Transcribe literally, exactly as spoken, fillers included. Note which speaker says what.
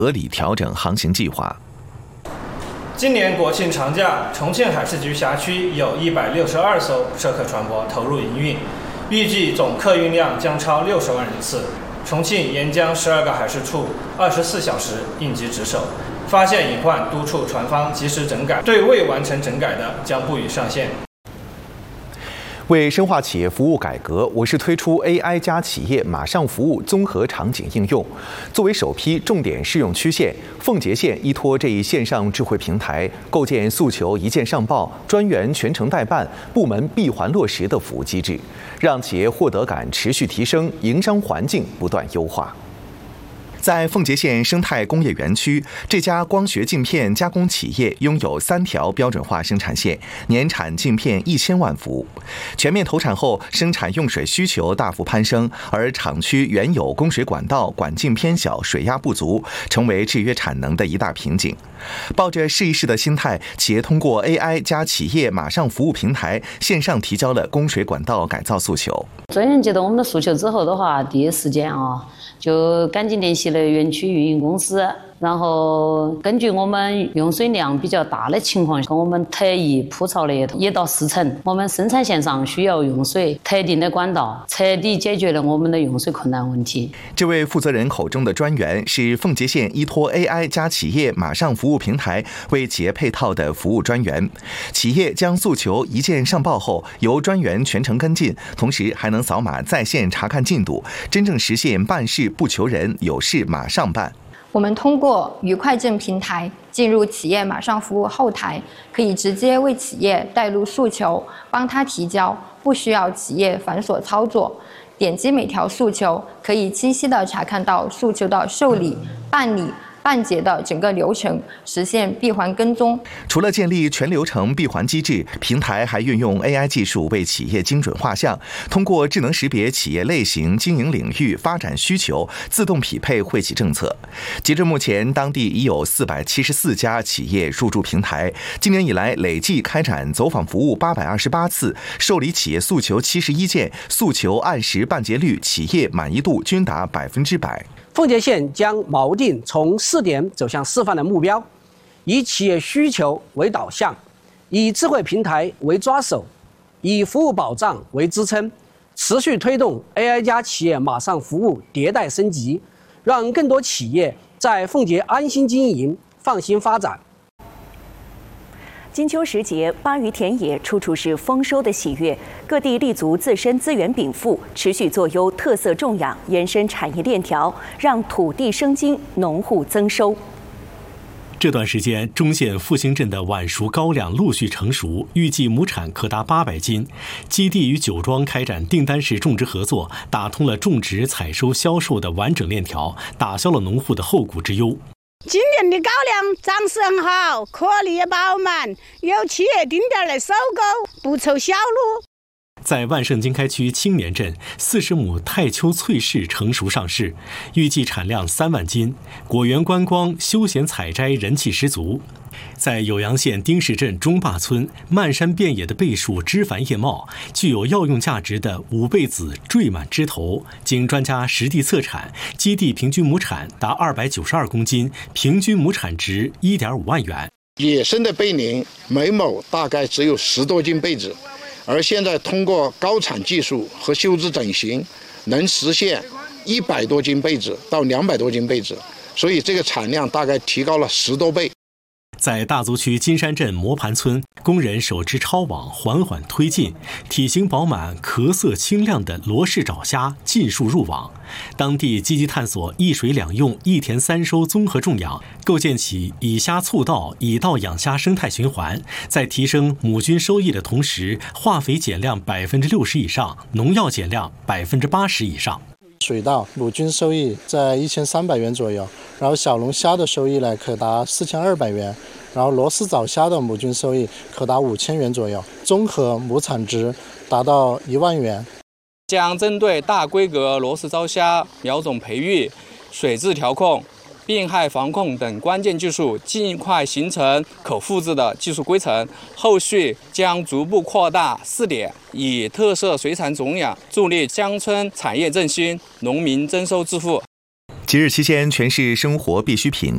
Speaker 1: 合理调整航行计划。
Speaker 2: 今年国庆长假，重庆海事局辖区有一百六十二艘涉客船舶投入营运，预计总客运量将超六十万人次。重庆沿江十二个海事处二十四小时应急值守，发现隐患督促船方及时整改，对未完成整改的将不予上线。
Speaker 1: 为深化企业服务改革，我市推出 A I 加企业马上服务综合场景应用。作为首批重点试用区县，奉节县依托这一线上智慧平台，构建诉求一键上报、专员全程代办、部门闭环落实的服务机制，让企业获得感持续提升，营商环境不断优化。在奉节县生态工业园区，这家光学镜片加工企业拥有三条标准化生产线，年产镜片一千万幅。全面投产后，生产用水需求大幅攀升，而厂区原有供水管道管径偏小、水压不足，成为制约产能的一大瓶颈。抱着试一试的心态，企业通过 A I 加企业马上服务平台，线上提交了供水管道改造诉求。
Speaker 3: 专员接到我们的诉求之后的话，第一时间啊，就赶紧联系了园区运营公司，然后根据我们用水量比较大的情况，跟我们特意铺槽了一道四层。我们生产线上需要用水，特定的管道，彻底解决了我们的用水困难问题。
Speaker 1: 这位负责人口中的专员是奉节县依托 A I 加企业马上服务平台为企业配套的服务专员。企业将诉求一键上报后，由专员全程跟进，同时还能扫码在线查看进度，真正实现办事不求人，有事马上办。
Speaker 4: 我们通过愉快证平台进入企业马上服务后台，可以直接为企业带入诉求，帮他提交，不需要企业繁琐操作。点击每条诉求，可以清晰地查看到诉求的受理、办理、办结的整个流程，实现闭环跟踪。
Speaker 1: 除了建立全流程闭环机制，平台还运用 A I 技术为企业精准画像，通过智能识别企业类型、经营领域、发展需求，自动匹配惠企政策。截至目前，当地已有四百七十四家企业入驻平台，今年以来累计开展走访服务八百二十八次，受理企业诉求七十一件，诉求按时办结率、企业满意度均达百分之百。
Speaker 5: 奉节县将锚定从试点走向示范的目标，以企业需求为导向，以智慧平台为抓手，以服务保障为支撑，持续推动 A I 加企业马上服务迭代升级，让更多企业在奉节安心经营、放心发展。
Speaker 6: 金秋时节，巴渝田野处处是丰收的喜悦，各地立足自身资源禀赋，持续做优特色种养，延伸产业链条，让土地生金，农户增收。
Speaker 7: 这段时间，中县复兴镇的晚熟高粱陆续成熟，预计亩产可达八百斤。基地与酒庄开展订单式种植合作，打通了种植、采收、销售的完整链条，打消了农户的后顾之忧。
Speaker 8: 今年的高粱长势很好，颗粒也饱满，有企业定点来收购，不愁销路。
Speaker 7: 在万盛经开区青年镇，四十亩太丘翠柿成熟上市，预计产量三万斤，果园观光、休闲采摘人气十足。在酉阳县丁氏镇中坝村，漫山遍野的贝树枝繁叶茂，具有药用价值的五贝子缀满枝头。经专家实地测产，基地平均亩产达二百九十二公斤，平均亩产值一点五万元。
Speaker 9: 野生的贝宁每亩大概只有十多斤贝子，而现在通过高产技术和修枝整形，能实现一百多斤贝子到两百多斤贝子，所以这个产量大概提高了十多倍。
Speaker 7: 在大足区金山镇磨盘村，工人手持抄网缓缓推进，体型饱满、壳色清亮的罗氏爪虾尽数入网。当地积极探索一水两用、一田三收综合种养，构建起以虾促稻、以稻养虾生态循环，在提升亩均收益的同时，化肥减量百分之六十以上，农药减量百分之八十以上。
Speaker 10: 水稻亩均收益在一千三百元左右，然后小龙虾的收益呢可达四千二百元，然后罗氏藻虾的亩均收益可达五千元左右，综合亩产值达到一万元。
Speaker 11: 将针对大规格罗氏藻虾苗种培育、水质调控、病害防控等关键技术，尽快形成可复制的技术规程。后续将逐步扩大试点，以特色水产种养助力乡村产业振兴，农民增收致富。
Speaker 1: 即日期间，全市生活必需品